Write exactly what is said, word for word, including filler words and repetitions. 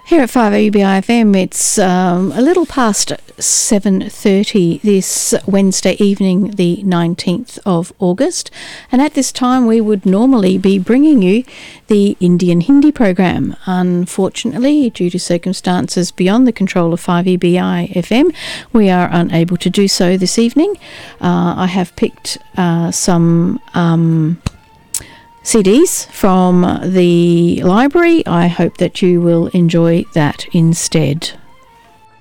Here at five A B I F M, it's um, a little past seven thirty this Wednesday evening, the nineteenth of August. And at this time, we would normally be bringing you the Indian Hindi program. Unfortunately, due to circumstances beyond the control of five A B I F M, we are unable to do so this evening. Uh, I have picked uh, some... Um, C Ds from the library. I hope that you will enjoy that instead.